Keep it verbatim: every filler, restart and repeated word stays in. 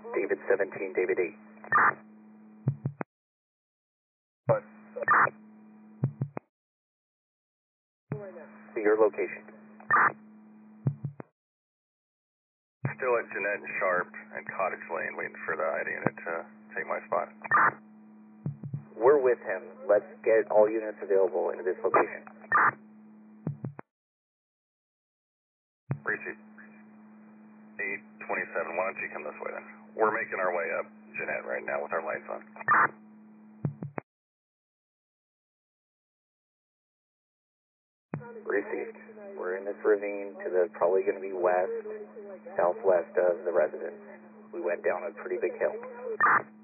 David seventeen, David eight. But Your location. still at Jeanette and Sharp and Cottage Lane, waiting for the I D unit to take my spot. We're with him. Let's get all units available into this location. Receipt. eight twenty-seven, why don't you come this way then? We're making our way up Jeanette right now with our lights on. Received. We're in this ravine to the probably going to be west, southwest of the residence. We went down a pretty big hill.